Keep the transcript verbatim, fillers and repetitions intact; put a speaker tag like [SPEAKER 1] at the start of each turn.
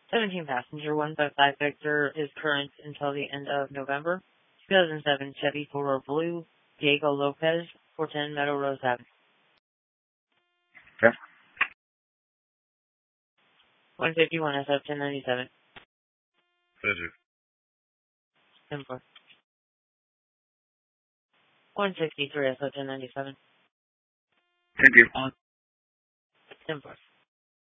[SPEAKER 1] seventeen passenger one five five Victor is current until the end of November. two thousand seven Chevy four-door blue, Diego Lopez, four ten Meadow Rose Avenue.
[SPEAKER 2] Okay.
[SPEAKER 1] one fifty-one S F ten ninety-seven.
[SPEAKER 2] Pleasure.
[SPEAKER 1] ten four. one sixty-three S F ten ninety-seven.
[SPEAKER 2] Thank you.
[SPEAKER 1] ten four.